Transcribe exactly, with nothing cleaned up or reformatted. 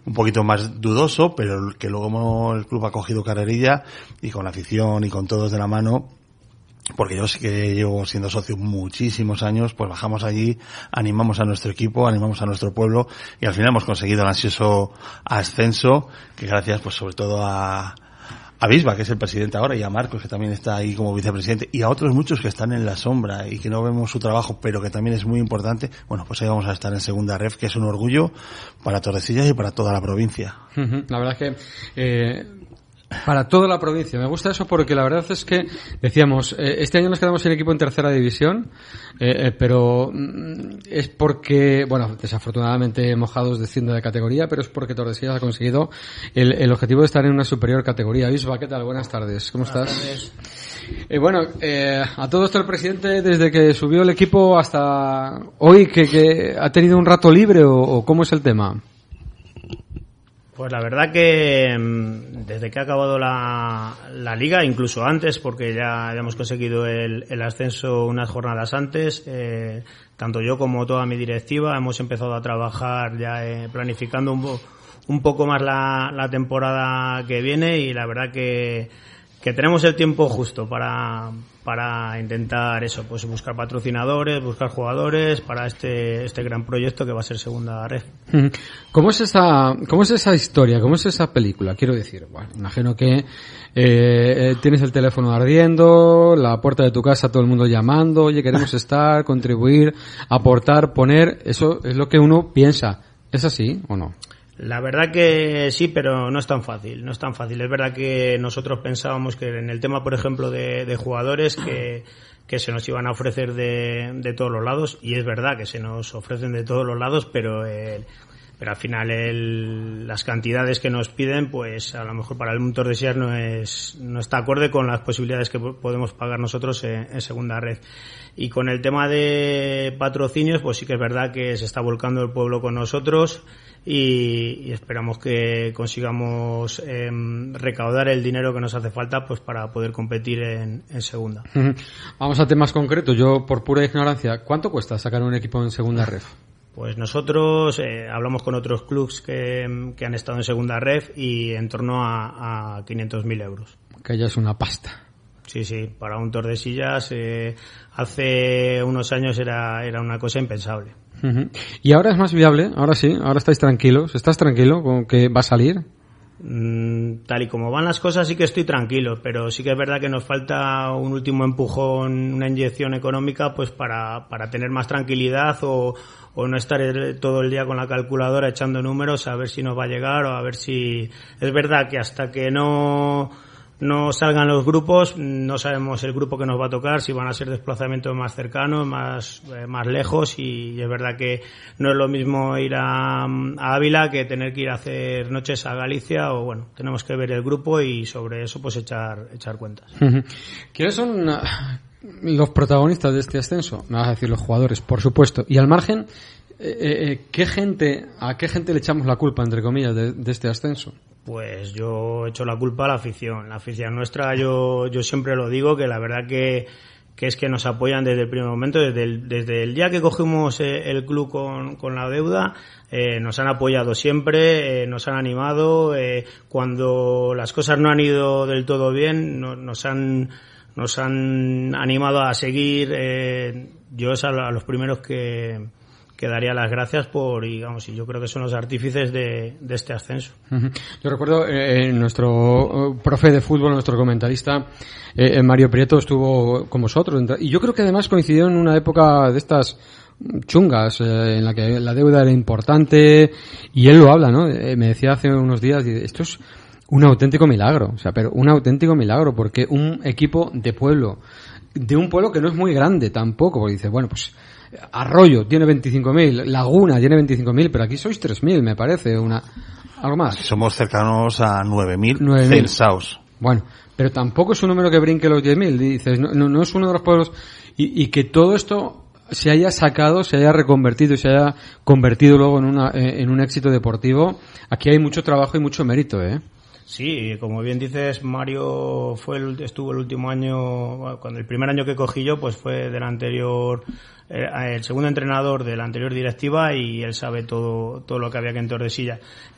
un poquito más dudoso, pero que luego el club ha cogido carrerilla y con la afición y con todos de la mano, porque yo sí que llevo siendo socio muchísimos años, pues bajamos allí, animamos a nuestro equipo, animamos a nuestro pueblo y al final hemos conseguido el ansioso ascenso, que gracias pues sobre todo a a Bisba, que es el presidente ahora, y a Marcos, que también está ahí como vicepresidente, y a otros muchos que están en la sombra y que no vemos su trabajo, pero que también es muy importante. Bueno, pues ahí vamos a estar en segunda ref, que es un orgullo para Tordesillas y para toda la provincia. La verdad es que eh, para toda la provincia. Me gusta eso porque la verdad es que, decíamos, eh, este año nos quedamos sin equipo en tercera división, eh, eh, pero mm, es porque, bueno, desafortunadamente Mojados desciende de categoría, pero es porque Tordesillas ha conseguido el, el objetivo de estar en una superior categoría. Bisba, ¿qué tal? Buenas tardes. ¿Cómo estás? Buenas tardes. Eh, bueno, eh, a todo esto el presidente, desde que subió el equipo hasta hoy, que, que ha tenido un rato libre, o, o ¿cómo es el tema? Pues la verdad que desde que ha acabado la, la liga, incluso antes, porque ya, ya hemos conseguido el, el ascenso unas jornadas antes, eh, tanto yo como toda mi directiva hemos empezado a trabajar ya eh, planificando un, un poco más la, la temporada que viene, y la verdad que, que tenemos el tiempo justo para, para intentar eso, pues buscar patrocinadores, buscar jugadores para este, este gran proyecto que va a ser Segunda Ref. ¿Cómo es esa, cómo es esa historia? ¿Cómo es esa película? Quiero decir, bueno, imagino que eh, tienes el teléfono ardiendo, la puerta de tu casa todo el mundo llamando, oye, queremos estar, contribuir, aportar, poner, eso es lo que uno piensa. ¿Es así o no? La verdad que sí, pero no es tan fácil, no es tan fácil. Es verdad que nosotros pensábamos que en el tema, por ejemplo, de, de jugadores que, que se nos iban a ofrecer de, de todos los lados, y es verdad que se nos ofrecen de todos los lados, pero el, pero al final el, las cantidades que nos piden, pues a lo mejor para el Tordesillas no es, no está acorde con las posibilidades que podemos pagar nosotros en, en Segunda Red. Y con el tema de patrocinios, pues sí que es verdad que se está volcando el pueblo con nosotros, y, y esperamos que consigamos eh, recaudar el dinero que nos hace falta pues para poder competir en, en segunda. Uh-huh. Vamos a temas concretos. Yo, por pura ignorancia, ¿cuánto cuesta sacar un equipo en segunda ref? Pues nosotros eh, hablamos con otros clubs que, que han estado en segunda ref, y en torno a, a quinientos mil euros. Que ya es una pasta. Sí, sí, para un Tordesillas eh, hace unos años era, era una cosa impensable. Uh-huh. ¿Y ahora es más viable? Ahora sí, ahora estáis tranquilos. ¿Estás tranquilo con que va a salir? Mm, tal y como van las cosas sí que estoy tranquilo, pero sí que es verdad que nos falta un último empujón, una inyección económica, pues para, para tener más tranquilidad, o, o no estar el, todo el día con la calculadora echando números a ver si nos va a llegar, o a ver si... Es verdad que hasta que no... no salgan los grupos, no sabemos el grupo que nos va a tocar, si van a ser desplazamientos más cercanos, más eh, más lejos, y es verdad que no es lo mismo ir a, a Ávila que tener que ir a hacer noches a Galicia, o bueno, tenemos que ver el grupo y sobre eso pues echar echar cuentas. Uh-huh. ¿Quiénes son los protagonistas de este ascenso? Me vas a decir los jugadores, por supuesto, y al margen, eh, eh, ¿qué gente, a qué gente le echamos la culpa, entre comillas, de, de este ascenso? Pues yo echo la culpa a la afición. La afición nuestra, yo yo siempre lo digo, que la verdad que, que es que nos apoyan desde el primer momento, desde el, desde el día que cogimos eh, el club con, con la deuda, eh, nos han apoyado siempre, eh, nos han animado, eh, cuando las cosas no han ido del todo bien, no, nos han nos han animado a seguir. Eh, yo es a, a los primeros que que daría las gracias por, digamos, y yo creo que son los artífices de, de este ascenso. Uh-huh. Yo recuerdo eh, nuestro profe de fútbol, nuestro comentarista, eh, Mario Prieto, estuvo con vosotros, y yo creo que además coincidió en una época de estas chungas, eh, en la que la deuda era importante, y él lo habla, ¿no? Eh, me decía hace unos días, esto es un auténtico milagro, o sea, pero un auténtico milagro, porque un equipo de pueblo, de un pueblo que no es muy grande tampoco, porque dice, bueno, pues Arroyo tiene veinticinco mil, Laguna tiene veinticinco mil, pero aquí sois tres mil, me parece, una algo más. Somos cercanos a nueve mil censados. Bueno, pero tampoco es un número que brinque los diez mil, dices, no, no, no es uno de los pueblos, y, y que todo esto se haya sacado, se haya reconvertido y se haya convertido luego en una en un éxito deportivo. Aquí hay mucho trabajo y mucho mérito, ¿eh? Sí, como bien dices, Mario fue el, estuvo el último año, cuando el primer año que cogí yo, pues fue del anterior, eh, el segundo entrenador de la anterior directiva, y él sabe todo todo lo que había que en Tordesillas.